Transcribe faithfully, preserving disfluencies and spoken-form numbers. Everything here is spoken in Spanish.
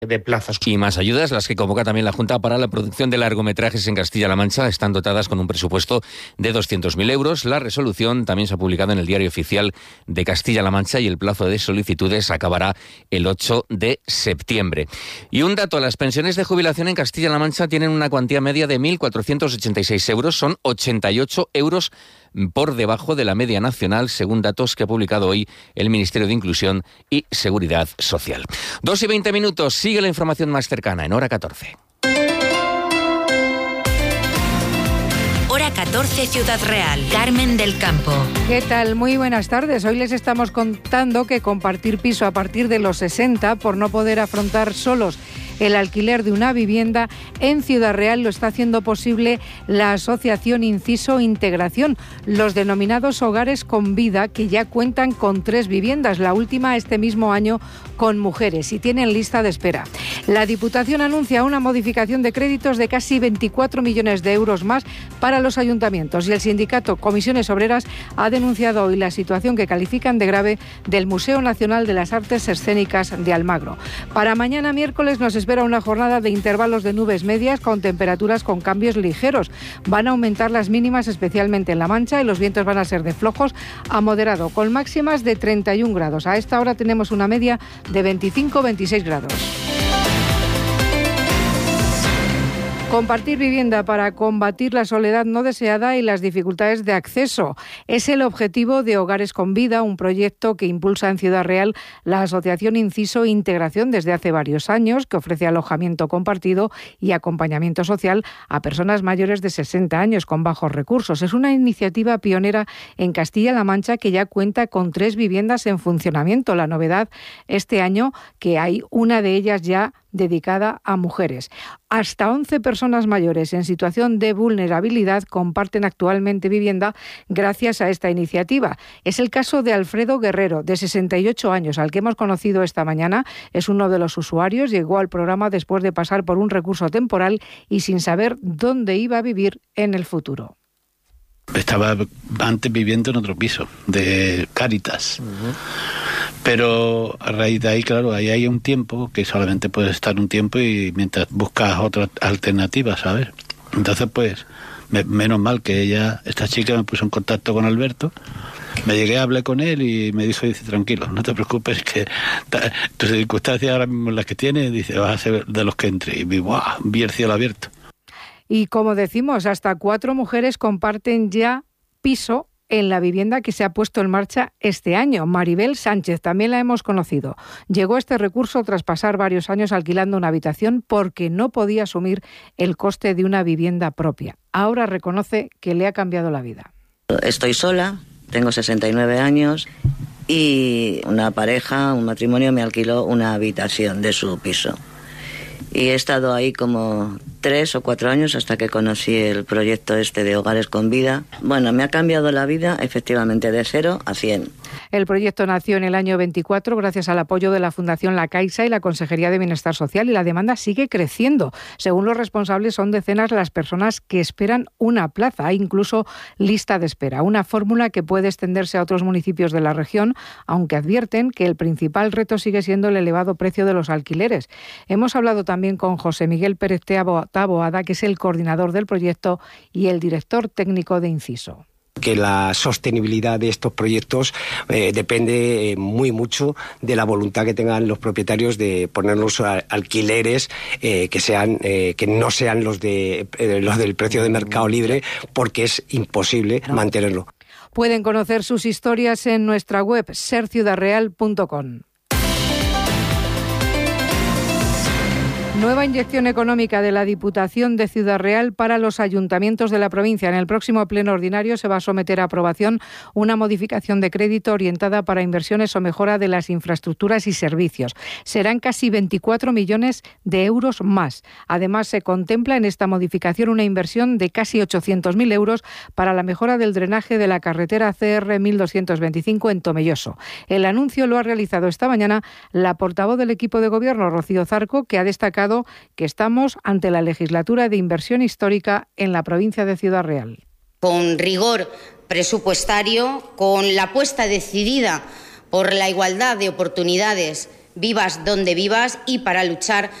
de plazas. Y más ayudas, las que convoca también la Junta para la producción de largometrajes en Castilla-La Mancha, están dotadas con un presupuesto de doscientos mil euros. La resolución también se ha publicado en el Diario Oficial de Castilla-La Mancha y el plazo de solicitudes acabará el ocho de septiembre. Y un dato, las pensiones de jubilación en Castilla-La Mancha tienen una cuantía media de mil cuatrocientos ochenta y seis euros, son ochenta y ocho euros por debajo de la media nacional, según datos que ha publicado hoy el Ministerio de Inclusión y Seguridad Social. Dos y veinte minutos, sigue la información más cercana en Hora catorce. Hora catorce, Ciudad Real. Carmen del Campo. ¿Qué tal? Muy buenas tardes. Hoy les estamos contando que compartir piso a partir de los sesenta, por no poder afrontar solos el alquiler de una vivienda, en Ciudad Real lo está haciendo posible la asociación Inciso Integración, los denominados hogares con vida, que ya cuentan con tres viviendas, la última este mismo año con mujeres, y tienen lista de espera. La Diputación anuncia una modificación de créditos de casi veinticuatro millones de euros más para los ayuntamientos, y el sindicato Comisiones Obreras ha denunciado hoy la situación que califican de grave del Museo Nacional de las Artes Escénicas de Almagro. Para mañana miércoles nos espera una jornada de intervalos de nubes medias con temperaturas con cambios ligeros. Van a aumentar las mínimas, especialmente en La Mancha, y los vientos van a ser de flojos a moderado, con máximas de treinta y un grados. A esta hora tenemos una media de veinticinco a veintiséis grados. Compartir vivienda para combatir la soledad no deseada y las dificultades de acceso es el objetivo de Hogares con Vida, un proyecto que impulsa en Ciudad Real la Asociación Inciso Integración desde hace varios años, que ofrece alojamiento compartido y acompañamiento social a personas mayores de sesenta años con bajos recursos. Es una iniciativa pionera en Castilla-La Mancha que ya cuenta con tres viviendas en funcionamiento. La novedad este año, que hay una de ellas ya dedicada a mujeres. Hasta once personas mayores en situación de vulnerabilidad comparten actualmente vivienda gracias a esta iniciativa. Es el caso de Alfredo Guerrero, de sesenta y ocho años, al que hemos conocido esta mañana. Es uno de los usuarios, llegó al programa después de pasar por un recurso temporal y sin saber dónde iba a vivir en el futuro. Estaba antes viviendo en otro piso de Cáritas, uh-huh. Pero a raíz de ahí, claro, ahí hay un tiempo que solamente puedes estar un tiempo y mientras buscas otras alternativas, ¿sabes? Entonces, pues, me, menos mal que ella, esta chica me puso en contacto con Alberto, me llegué, hablé con él y me dijo, dice, tranquilo, no te preocupes, que ta, tus circunstancias ahora mismo las que tienes, dice, vas a ser de los que entre. Y vi, ¡guau!, vi el cielo abierto. Y como decimos, hasta cuatro mujeres comparten ya piso en la vivienda que se ha puesto en marcha este año. Maribel Sánchez, también la hemos conocido. Llegó a este recurso tras pasar varios años alquilando una habitación porque no podía asumir el coste de una vivienda propia. Ahora reconoce que le ha cambiado la vida. Estoy sola, tengo sesenta y nueve años y una pareja, un matrimonio me alquiló una habitación de su piso. Y he estado ahí como tres o cuatro años hasta que conocí el proyecto este de Hogares con Vida. Bueno, me ha cambiado la vida, efectivamente, de cero a cien. El proyecto nació en el año veinticuatro gracias al apoyo de la Fundación La Caixa y la Consejería de Bienestar Social, y la demanda sigue creciendo. Según los responsables, son decenas las personas que esperan una plaza. Hay incluso lista de espera, una fórmula que puede extenderse a otros municipios de la región, aunque advierten que el principal reto sigue siendo el elevado precio de los alquileres. Hemos hablado también con José Miguel Pérez Taboada, que es el coordinador del proyecto y el director técnico de Inciso. Que la sostenibilidad de estos proyectos eh, depende eh, muy mucho de la voluntad que tengan los propietarios de ponerlos a alquileres eh, que sean eh, que no sean los de eh, los del precio de mercado libre, porque es imposible mantenerlo. Pueden conocer sus historias en nuestra web ser ciudad real punto com. Nueva inyección económica de la Diputación de Ciudad Real para los ayuntamientos de la provincia. En el próximo pleno ordinario se va a someter a aprobación una modificación de crédito orientada para inversiones o mejora de las infraestructuras y servicios. Serán casi veinticuatro millones de euros más. Además, se contempla en esta modificación una inversión de casi ochocientos mil euros para la mejora del drenaje de la carretera C R mil doscientos veinticinco en Tomelloso. El anuncio lo ha realizado esta mañana la portavoz del equipo de gobierno, Rocío Zarco, que ha destacado que estamos ante la legislatura de inversión histórica en la provincia de Ciudad Real. Con rigor presupuestario, con la apuesta decidida por la igualdad de oportunidades vivas donde vivas y para luchar